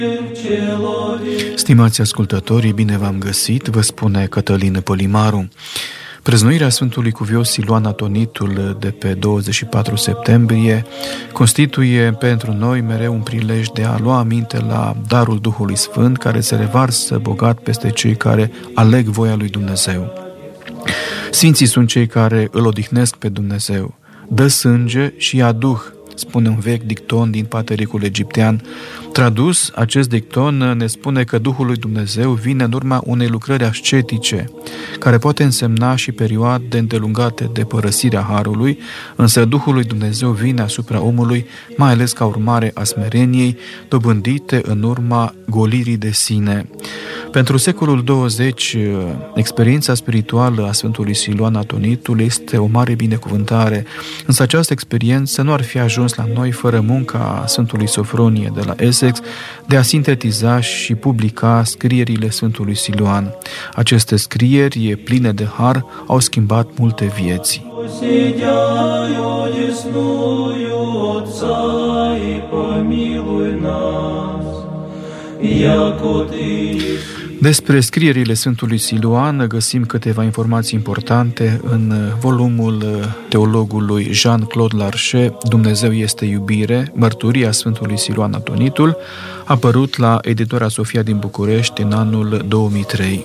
Stimați ascultători, bine v-am găsit, vă spune Cătălin Polimaru. Prăznuirea Sfântului Cuvios Siluan Atonitul de pe 24 septembrie constituie pentru noi mereu un prilej de a lua aminte la darul Duhului Sfânt care se revarsă bogat peste cei care aleg voia lui Dumnezeu. Sfinții sunt cei care îl odihnesc pe Dumnezeu. Dă sânge și ia duh, spune un vechi dicton din patericul egiptean. Tradus, acest dicton ne spune că Duhul lui Dumnezeu vine în urma unei lucrări ascetice, care poate însemna și perioade îndelungate de părăsirea harului, însă Duhul lui Dumnezeu vine asupra omului, mai ales ca urmare a smereniei, dobândite în urma golirii de sine. Pentru secolul 20, experiența spirituală a Sfântului Siluan Atonitul este o mare binecuvântare, însă această experiență nu ar fi ajuns la noi fără munca Sfântului Sofronie de la Essex de a sintetiza și publica scrierile Sfântului Siluan. Aceste scrieri pline de har au schimbat multe vieți. Despre scrierile Sfântului Siluan găsim câteva informații importante în volumul teologului Jean-Claude Larcher, Dumnezeu este iubire, mărturia Sfântului Siluan Atonitul, apărut la editura Sofia din București în anul 2003.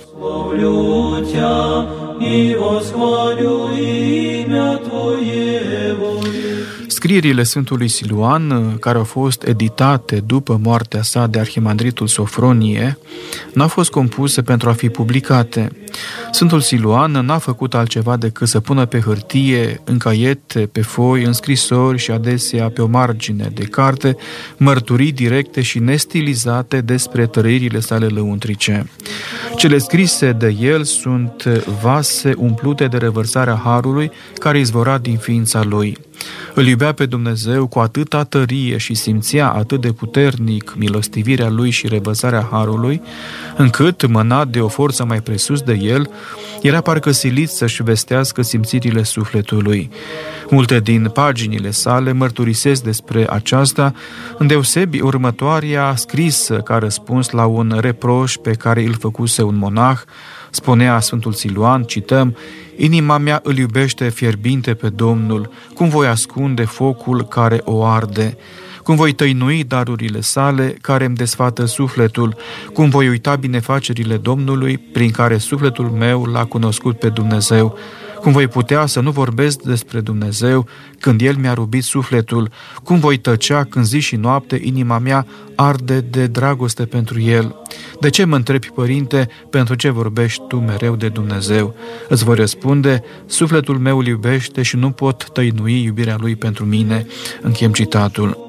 Scrierile Sfântului Siluan, care au fost editate după moartea sa de arhimandritul Sofronie, n-au fost compuse pentru a fi publicate. Sfântul Siluan n-a făcut altceva decât să pună pe hârtie, în caiete, pe foi, în scrisori și adesea pe o margine de carte, mărturii directe și nestilizate despre trăirile sale lăuntrice. Cele scrise de el sunt vase umplute de revărsarea harului care izvora din ființa lui. Îl iubea pe Dumnezeu cu atâta tărie și simțea atât de puternic milostivirea lui și revărsarea harului, încât, mânat de o forță mai presus de el, era parcă silit să-și vestească simțirile sufletului. Multe din paginile sale mărturisesc despre aceasta, îndeosebi următoarea scrisă ca răspuns la un reproș pe care îl făcuse un monah. Spunea Sfântul Siluan, cităm, inima mea îl iubește fierbinte pe Domnul, cum voi ascunde focul care o arde? Cum voi tăinui darurile sale care îmi desfată sufletul? Cum voi uita binefacerile Domnului prin care sufletul meu l-a cunoscut pe Dumnezeu? Cum voi putea să nu vorbesc despre Dumnezeu când El mi-a rubit sufletul? Cum voi tăcea când zi și noapte inima mea arde de dragoste pentru El? De ce mă întrebi, Părinte, pentru ce vorbești tu mereu de Dumnezeu? Îți voi răspunde, sufletul meu îl iubește și nu pot tăinui iubirea Lui pentru mine. Încheiem citatul.